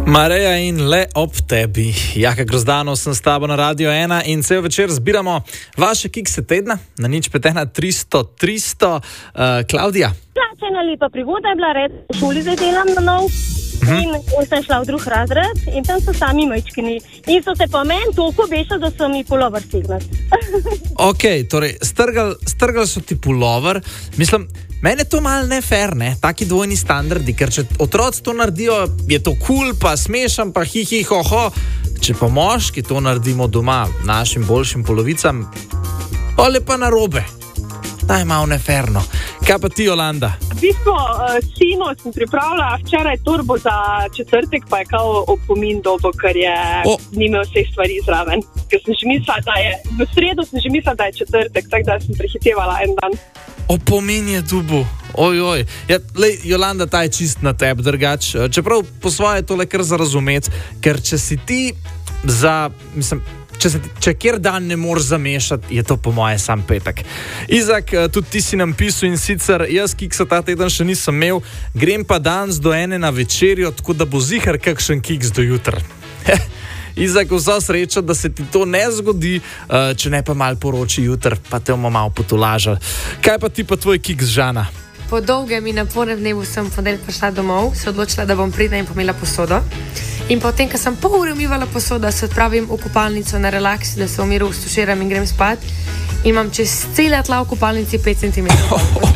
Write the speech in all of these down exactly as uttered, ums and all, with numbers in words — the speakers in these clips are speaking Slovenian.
Mareja in Le ob tebi. Jaka Grozdanov sem s tabo na Radio ena in cel večer zbiramo vaše kikse tedna na nič pet ena tristo tristo. Uh, Klaudija. Plača ena lepa prigoda je bila, red v šoli zdaj delam na nov. In sem šla v drug razred in tam so sami majčkini. In so se pa meni toliko obešali, da so mi pulover stignali. Ok, torej, strgali, strgali so ti pulover. Mislim, meni je to malo nefer, ne? Taki dvojni standardi, ker če otroci to naredijo, je to kul, cool, pa smešam, pa hi, hi, ho, ho. Če pa moški to naredimo doma, našim boljšim polovicam, ali pa narobe. Ta je malo neferno. Kaj pa ti, Jolanda? V bistvu, uh, sino sem pripravila včeraj torbo za četrtek, pa je kao opomin dobo, ker je oh. ni imel vseh stvari zraven. Ker sem že mislila, da je, v sredo sem že mislila, da je četrtek, tako da sem prehitevala en dan. Opomin je dubu. Oj, oj. Ja, lej, Jolanda, ta je čist na tebi drugač. Čeprav po svoje tole kar za razumeti, ker če si ti za, mislim, Če, se, če kjer dan ne moreš zamešati, je to po moje sam petek. Izak, tudi ti si nam pisal in sicer jaz kiksa ta teden še nisem imel, grem pa danes do ene na večerjo, tako da bo zihar kakšen kiks do jutra. Izak, vso srečo, da se ti to ne zgodi, če ne pa malo poroči jutr, pa te bomo malo potolažali. Kaj pa ti pa tvoj kiks, Žana? Po dolgem in napornem dnevu sem ponedeljek prišla domov, se odločila, da bom pridna in pomila posodo. In potem, ko sem pol ure umivala posodo, se odpravim v kopalnico na relaks, da se v miru ustuširam in grem spat. In imam čez cele tla v kopalnici pet centimetrov.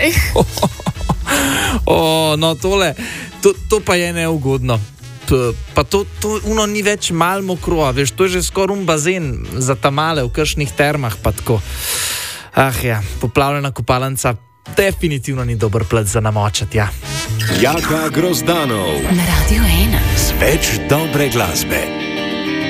O, no tole, to, to pa je neugodno. To, pa to, to uno ni več mal mokro, veš, to je že skoraj un bazen za tamale v kršnih termah, pa tako. Ah ja, poplavljena kopalnica definitivno ni dober plet za namočati, ja. Jaka Grozdanov na Radio ena. Z več dobre glasbe.